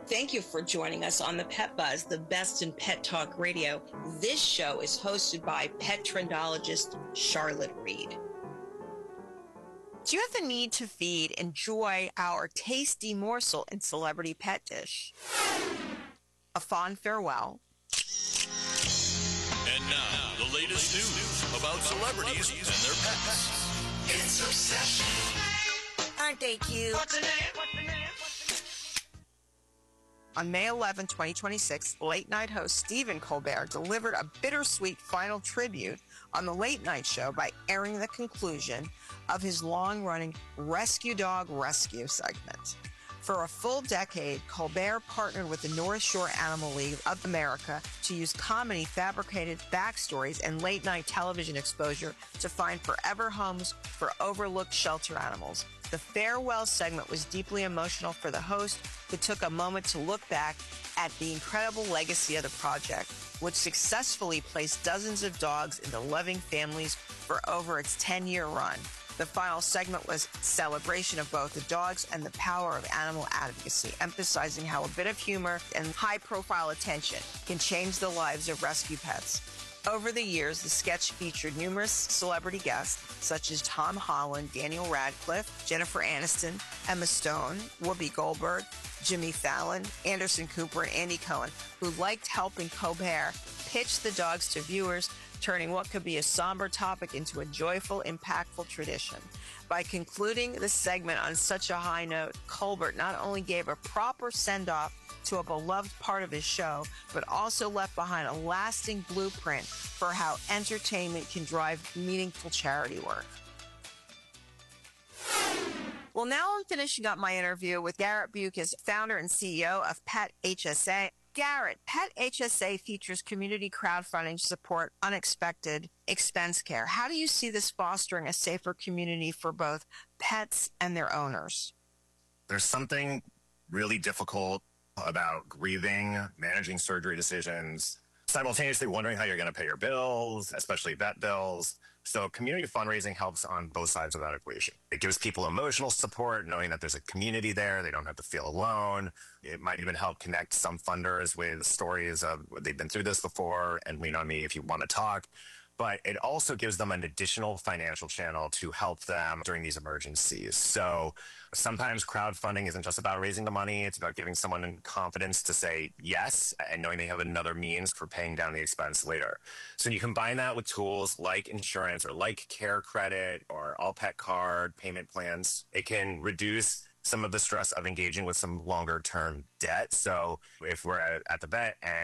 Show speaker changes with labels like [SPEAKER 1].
[SPEAKER 1] Thank you for joining us on the Pet Buzz, the best in pet talk radio. This show is hosted by pet trendologist Charlotte Reed. Do you have the need to feed? Enjoy our tasty morsel in Celebrity Pet Dish. A fond farewell.
[SPEAKER 2] And now, the latest news about celebrities and their pets. It's Obsession.
[SPEAKER 1] Aren't they cute? What's the name? On May 11, 2026, late-night host Stephen Colbert delivered a bittersweet final tribute on The Late Night Show by airing the conclusion of his long-running Rescue Dog Rescue segment. For a full decade, Colbert partnered with the North Shore Animal League of America to use comedy, fabricated backstories, and late-night television exposure to find forever homes for overlooked shelter animals. The farewell segment was deeply emotional for the host, who took a moment to look back at the incredible legacy of the project, which successfully placed dozens of dogs into loving families for over its 10-year run. The final segment was a celebration of both the dogs and the power of animal advocacy, emphasizing how a bit of humor and high-profile attention can change the lives of rescue pets. Over the years, the sketch featured numerous celebrity guests, such as Tom Holland, Daniel Radcliffe, Jennifer Aniston, Emma Stone, Whoopi Goldberg, Jimmy Fallon, Anderson Cooper, and Andy Cohen, who liked helping Colbert pitch the dogs to viewers, turning what could be a somber topic into a joyful, impactful tradition. By concluding the segment on such a high note, Colbert not only gave a proper send-off to a beloved part of his show, but also left behind a lasting blueprint for how entertainment can drive meaningful charity work. Well, now I'm finishing up my interview with Garrett Bucas, founder and CEO of Pet HSA. Garrett, Pet HSA features community crowdfunding to support unexpected expense care. How do you see this fostering a safer community for both pets and their owners?
[SPEAKER 3] There's something really difficult about grieving, managing surgery decisions, simultaneously wondering how you're going to pay your bills, especially vet bills. So community fundraising helps on both sides of that equation. It gives people emotional support, knowing that there's a community there. They don't have to feel alone. It might even help connect some funders with stories of they've been through this before and lean on me if you want to talk. But it also gives them an additional financial channel to help them during these emergencies. So sometimes crowdfunding isn't just about raising the money. It's about giving someone confidence to say yes and knowing they have another means for paying down the expense later. So you combine that with tools like insurance or like Care Credit or All Pet Card payment plans. It can reduce some of the stress of engaging with some longer term debt. So if we're at the vet and